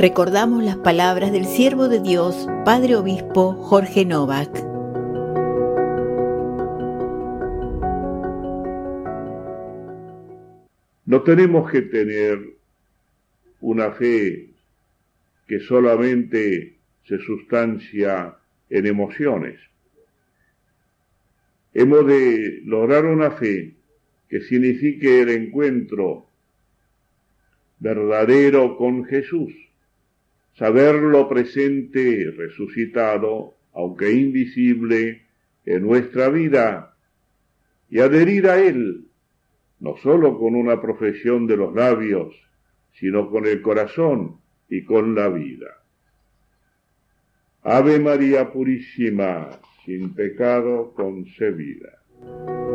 recordamos las palabras del siervo de Dios, Padre Obispo Jorge Novak. No tenemos que tener una fe que solamente se sustancia en emociones. Hemos de lograr una fe que signifique el encuentro verdadero con Jesús, saberlo presente, resucitado, aunque invisible, en nuestra vida, y adherir a Él, no solo con una profesión de los labios, sino con el corazón y con la vida. Ave María Purísima, sin pecado concebida.